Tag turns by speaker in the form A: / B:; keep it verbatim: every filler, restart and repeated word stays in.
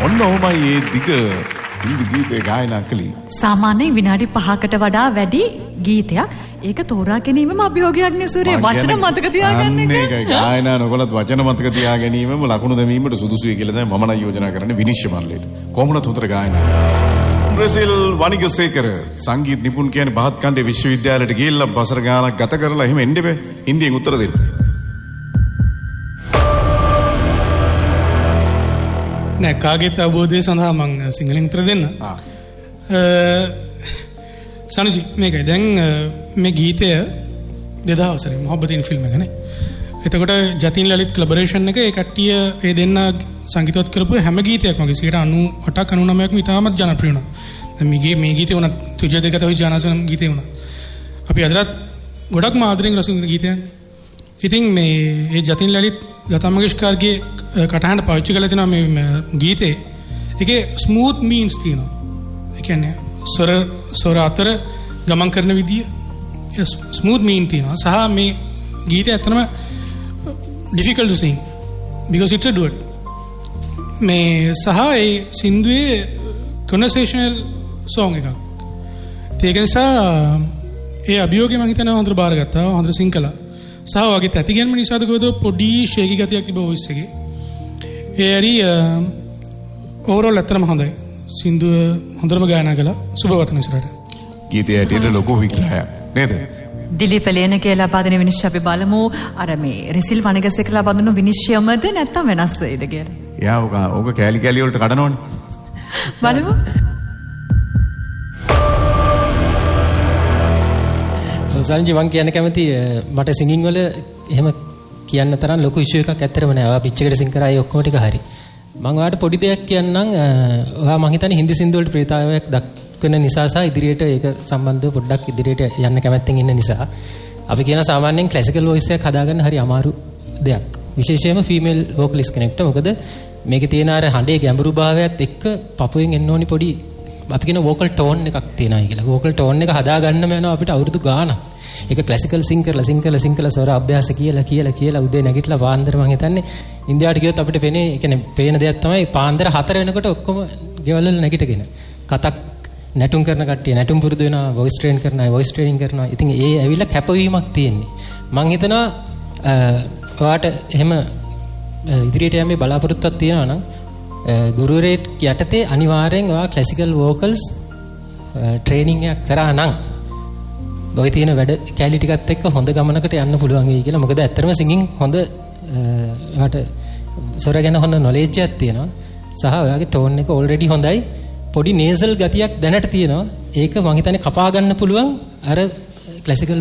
A: ඔන්න ඔහොමයි ඒ දිග හින්දි ගීතේ ගායනා කළේ.
B: සාමාන්‍ය විනාඩි පහකට වඩා වැඩි ගීතයක්. ඒක තෝරා ගැනීමම අභියෝගයක් නේ සූර්ය. වචන මතක තියාගන්න එක.
A: මේකයි ගායනා නොකලත් වචන මතක තියා ගැනීමම ලකුණු දැමීමට සුදුසුයි කියලා තමයි මම නම් යෝජනා කරන්නේ විනිශ්චය මණ්ඩලයට. කොහොමද හොඳට ගායනා බ්‍රසීල් වනිගසේකර සංගීත නිපුණ කියන්නේ බහත් කණ්ඩේ විශ්වවිද්‍යාලයට ගිහිල්ලා වසර ගාණක් ගත කරලා එහෙම එන්න බෑ. හින්දියෙන් උත්තර දෙන්න.
C: නෑ කාගේත් අවබෝධය සඳහා මම සිංහලෙන් උත්තර දෙන්න. ආ. සනුජි මේකයි දැන් මේ ගීතය දෙදහස් වසරේ මොහොබ්බතින් ෆිල්ම් එකනේ. එතකොට ජතින් ලලිත් කොලැබොරේෂන් එක ඒ කට්ටිය ඒ දෙන්න සංගීතවත් කරපු හැම ගීතයක්ම සියයට අනූඅටක් අනූනවයක්ම ඉතාමත් ජනප්‍රිය වුණා. දැන් මේ මේ ගීතේ වුණා තුජ දෙක තවයි ජානසන ගීතේ වුණා. අපි අදටත් ගොඩක් ආදරෙන් රසින ගීතයක්. ඉතින් මේ ඒ ජතින් ලලිත් ලතා මංගেশකර්ගේ කටහඬ පාවිච්චි කරලා තිනවා මේ ගීතේ. ඒකේ ස්මූත් මීන්ස් තියෙනවා. ඒ කියන්නේ ස්වර ස්වර අතර ගමන් කරන විදිය ස්මූත් මීන් තියෙනවා. සහ මේ ගීතය ඇත්තටම difficult to sing because it's a duet. මේ සහ ඒ සින්දුවේ conversational song එකක්. ඒක නිසා ඒ අභියෝගය මම හිතනවා හොඳට බාරගත්තා. හොඳට සිං කළා. සහ වගේ තැතිගැන්ම නිසාද කොහොමද පොඩි ෂේකි ගතියක් තිබ්බ වොයිස් එකේ. ඒ හරි ඕවරෝල් ඇත්තටම හොඳයි. සින්දුව හොඳටම ගායනා කළා. සුබවතන ඉස්සරහට.
A: ගීතය ඇටියට ලොකු විග්‍රහයක් නේද?
B: දිලීප් එලේන කියලා ලබාදෙන විනිශ්චය අපි බලමු. අර මේ රෙසිල් වනිගසේකර ලබාදෙන විනිශ්චයමද නැත්නම් වෙනස් වෙයිද කියලා.
A: යා ඔක ඔක කෑලි කෑලි වලට කඩනවනේ.
B: බලමු.
D: සරංජි මං කියන්න කැමති මට සිංගින් වල එහෙම කියන්න තරම් ලොකු ඉෂුව එකක් ඇත්තටම නෑ. ඔයා පිච් එකට සිං කරා ඒ ඔක්කොම ටික හරි. මම ඔයාලට පොඩි දෙයක් කියන්නම්. ඔයා මං හිතන්නේ හින්දි සින්දු වලට ප්‍රේතාවයක් දක්වන නිසා සහ ඉදිරියට ඒක සම්බන්ධව පොඩ්ඩක් ඉදිරියට යන්න කැමැත්තෙන් ඉන්න නිසා අපි කියන සාමාන්‍යයෙන් ක්ලාසිකල් වොයිස් එකක් හදාගන්න හරි අමාරු දෙයක්. විශේෂයෙන්ම ෆීමේල් වෝකලිස්ට් කෙනෙක්ට. මොකද මේකේ තියෙන අර හඬේ ගැඹුරු භාවයත් එක්ක පපුවෙන් එන්න ඕනි පොඩි අපි කියන වෝකල් ටෝන් එකක් තියෙනයි කියලා. වෝකල් ටෝන් එක හදාගන්නම යනවා අපිට අවුරුදු ගාණක්. ඒක ක්ලාසිකල් සිං කරලා සිං කරලා සිං කරලා ස්වර අභ්‍යාස කියලා කියලා කියලා උදේ නැගිටලා පාන්දර මං හිතන්නේ ඉන්දියාවට ගියොත් අපිට වෙන්නේ ඒ කියන්නේ පේන දෙයක් තමයි පාන්දර හතර වෙනකොට ඔක්කොම ගෙවල් වල නැගිටගෙන කතක් නැටුම් කරන කට්ටිය නැටුම් පුරුදු වෙනවා, වොයිස් ට්‍රේන් කරනවා, වොයිස් ට්‍රේනින් කරනවා. ඉතින් ඒ ඇවිල්ලා කැපවීමක් තියෙන්නේ. මං හිතනවා ඔයාට එහෙම ඉදිරියට යන්නේ බලාපොරොත්තුවක් තියෙනවා නම් ගුරුවරයෙක් යටතේ අනිවාර්යෙන් ඔයා ක්ලාසිකල් වෝකල්ස් ට්‍රේනින් එකක් කරා නම් ඔය තියෙන වැඩ කැලි ටිකත් එක්ක හොඳ ගමනකට යන්න පුළුවන් වෙයි කියලා. මොකද ඇත්තටම සිංගින් හොඳ ඔයාට ස්වර ගැන හොඳ නොලෙජ් එකක් තියෙනවා. සහ ඔයාගේ ටෝන් එක ඔල්රෙඩි හොඳයි. පොඩි නේසල් ගතියක් දැනට තියෙනවා. ඒක මං හිතන්නේ කපා ගන්න පුළුවන් අර ක්ලාසිකල්